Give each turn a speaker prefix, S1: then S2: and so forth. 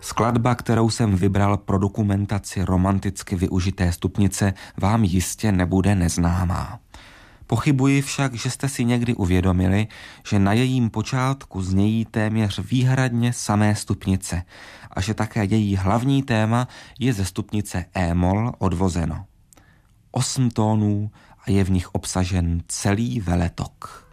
S1: Skladba, kterou jsem vybral pro dokumentaci romanticky využité stupnice, vám jistě nebude neznámá. Pochybuji však, že jste si někdy uvědomili, že na jejím počátku znějí téměř výhradně samé stupnice a že také její hlavní téma je ze stupnice e-moll odvozeno. 8 tónů a je v nich obsažen celý veletok.